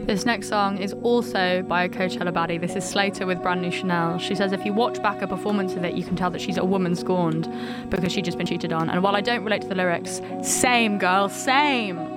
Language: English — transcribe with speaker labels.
Speaker 1: This next song is also by a Coachella baddie. This is Slater with Brand New Chanel. She says if you watch back a performance of it, you can tell that she's a woman scorned because she'd just been cheated on. And while I don't relate to the lyrics, same girl, same.